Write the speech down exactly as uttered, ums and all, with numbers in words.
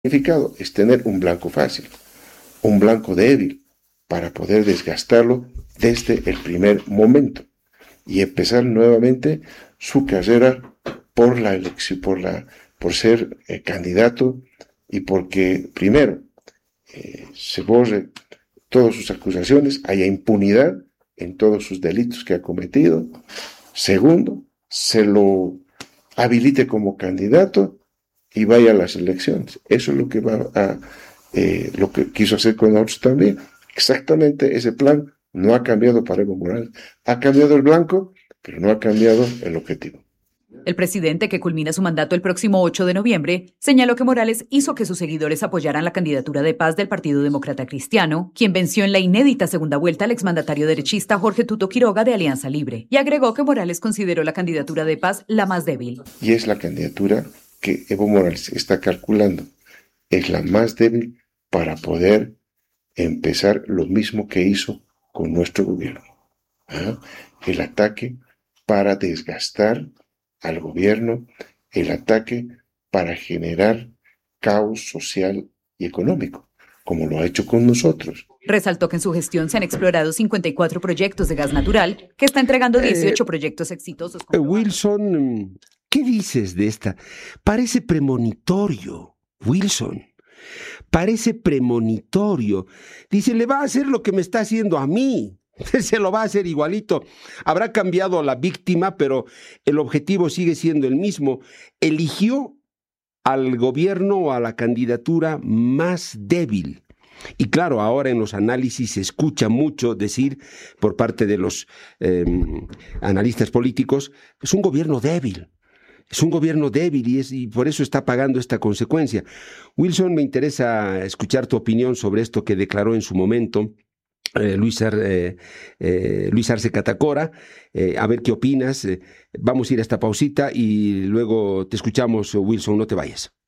significado es tener un blanco fácil, un blanco débil, para poder desgastarlo desde el primer momento y empezar nuevamente su carrera por la elección, por la, por ser eh, candidato y porque primero eh, se borre todas sus acusaciones, haya impunidad en todos sus delitos que ha cometido. Segundo, se lo habilite como candidato y vaya a las elecciones. Eso es lo que va a, eh, lo que quiso hacer con nosotros también. Exactamente ese plan no ha cambiado para Evo Morales. Ha cambiado el blanco, pero no ha cambiado el objetivo. El presidente, que culmina su mandato el próximo ocho de noviembre, señaló que Morales hizo que sus seguidores apoyaran la candidatura de paz del Partido Demócrata Cristiano, quien venció en la inédita segunda vuelta al exmandatario derechista Jorge Tuto Quiroga de Alianza Libre, y agregó que Morales consideró la candidatura de paz la más débil. Y es la candidatura que Evo Morales está calculando. Es la más débil para poder empezar lo mismo que hizo con nuestro gobierno. ¿Ah? El ataque para desgastar al gobierno, el ataque para generar caos social y económico, como lo ha hecho con nosotros. Resaltó que en su gestión se han explorado cincuenta y cuatro proyectos de gas natural, que está entregando dieciocho eh, proyectos exitosos. Eh, Wilson, ¿qué dices de esta? Parece premonitorio, Wilson. Parece premonitorio. Dice, le va a hacer lo que me está haciendo a mí. Se lo va a hacer igualito. Habrá cambiado a la víctima, pero el objetivo sigue siendo el mismo. Eligió al gobierno o a la candidatura más débil. Y claro, ahora en los análisis se escucha mucho decir por parte de los eh, analistas políticos, es un gobierno débil. Es un gobierno débil y, es, y por eso está pagando esta consecuencia. Wilson, me interesa escuchar tu opinión sobre esto que declaró en su momento eh, Luis, Ar, eh, eh, Luis Arce Catacora. Eh, a ver qué opinas. Eh, vamos a ir a esta pausita y luego te escuchamos, Wilson, no te vayas.